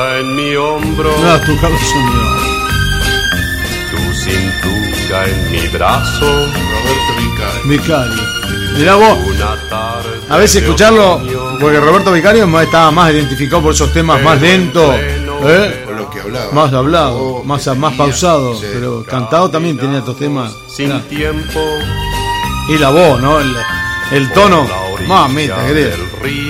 En mi hombro, No, tu Carlos Unión. tu cintura en mi brazo, Roberto Vicario. Vicario. Mirá vos, una tarde a veces de escucharlo, otoño, porque Roberto Vicario estaba más identificado por esos temas más lentos, Por lo que hablaba. más hablado, Oh, más que pausado, sí. pero cantado también tenía estos temas. sin Mirá. tiempo, Y la voz, ¿no? El tono, por la orilla mamita, querido. del río.